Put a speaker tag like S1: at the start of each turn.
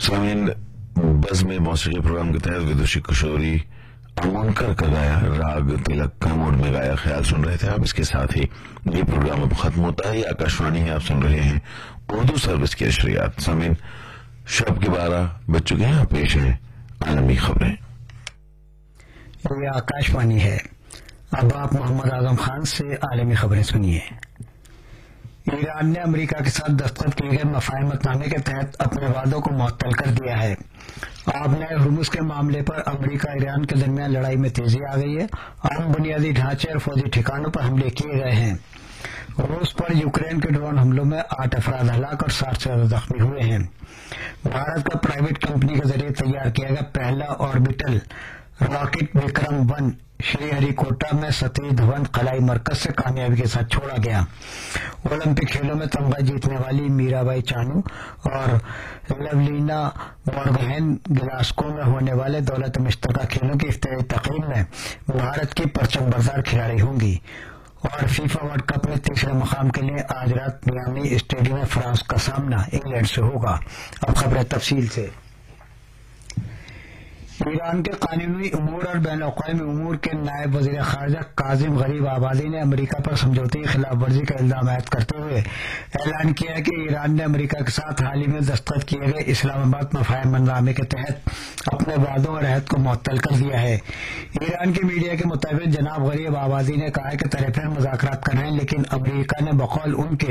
S1: سامعین، بز میں موسیقی پروگرام کے تحت ودوشی کشوری امونکر کا گایا راگ تلک کا موڈ میں گایا خیال سن رہے تھے آپ. اس کے ساتھ ہی یہ پروگرام اب ختم ہوتا ہے. یہ آکاشوانی ہے، آپ سن رہے ہیں اردو سروس کی نشریات. سامعین، شب کے 12 بج چکے ہیں. پیش ہے عالمی خبریں.
S2: یہ آکاشوانی ہے. اب آپ محمد اعظم خان سے عالمی خبریں سنیے. ایران نے امریکہ کے ساتھ دستخط کیے گئے مفاہمت نامے کے تحت اپنے وعدوں کو معطل کر دیا ہے. آب نئے ہرمز کے معاملے پر امریکہ ایران کے درمیان لڑائی میں تیزی آ گئی ہے. اہم بنیادی ڈھانچے اور فوجی ٹھکانوں پر حملے کیے گئے ہیں. روس پر یوکرین کے ڈرون حملوں میں 8 افراد ہلاک اور 60 سے زیادہ زخمی ہوئے ہیں. بھارت کا پرائیویٹ کمپنی کے ذریعے تیار کیا گیا پہلا آربیٹل راکٹ وکرم-1 شری ہری کوٹا میں ستیش دھون خلائی مرکز سے کامیابی کے ساتھ چھوڑا گیا. اولمپک کھیلوں میں تمغہ جیتنے والی میرا بائی چانو اور لولینا بورگوہین گلاسکو میں ہونے والے دولت مشترکہ کھیلوں کی افتتاحی تقریب میں بھارت کی پرچم بردار کھلاڑی ہوں گی. اور فیفا ورلڈ کپ میں تیسرے مقام کے لیے آج رات میامی اسٹیڈیم میں فرانس کا سامنا انگلینڈ سے ہوگا. اب خبریں تفصیل سے. ایران کے قانونی امور اور بین الاقوامی امور کے نائب وزیر خارجہ کاظم غریب آبادی نے امریکہ پر سمجھوتے کی خلاف ورزی کا الزام عائد کرتے ہوئے اعلان کیا کہ ایران نے امریکہ کے ساتھ حال ہی میں دستخط کیے گئے اسلام آباد مفاہمت نامے کے تحت اپنے وعدوں اور عہد کو معطل کر دیا ہے. ایران کی میڈیا کے مطابق جناب غریب آبادی نے کہا کہ طرفین مذاکرات کر رہے ہیں، لیکن امریکہ نے بقول ان کے